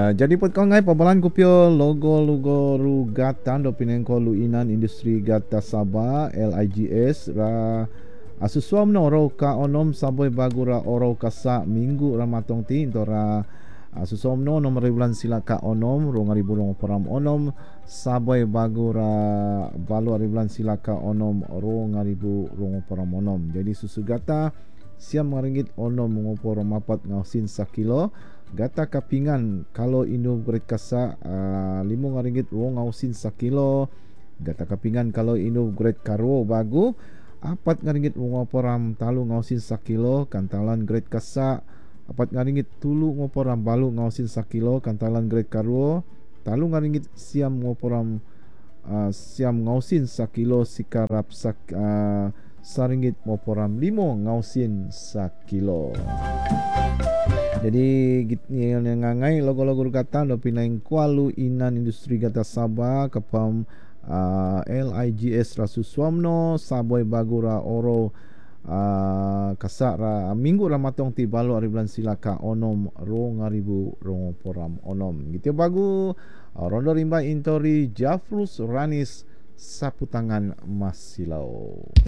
Jadi pot kau ngai pabalan kupio logo ru gatan do pinengko luinan industri gata Sabah LIGS ra asusuam no ro ka onom saboi bagura oro kasa minggu ramatong ti tora asusuam no nomor bulan sila ka onom ro ngaribu rong param onom saboi bagura balu ari bulan sila ka onom ro ngaribu rong param onom. Jadi susu gata siam ngaringgit onom ngopor mapat ngausin sakilo. Gata kapingan kalau inu grade kasa limo ngaringgit wong ngausin sakilo. Gata kapingan kalau inu grade karo bagu apat ngaringgit wong ngoporam talu ngausin sakilo. Kantalan grade kasa apat ngaringgit tulu ngoporam balu ngausin sakilo. Kantalan grade karo talu ngaringgit siam ngoporam siam ngausin sakilo sikarap saringgit ngoporam limo ngausin sakilo. Jadi yang ngangai logo-logo gata do pinaing kualu inan industri gata Sabah kapam LIGS rasu suamno saboi bagura oro kasara minggu ramatong ti balo ari bulan silaka onom ro ngaribu ro poram onom gitu bagu rondo rimba intori Jafrus Ranis sapu tangan Mas Silau.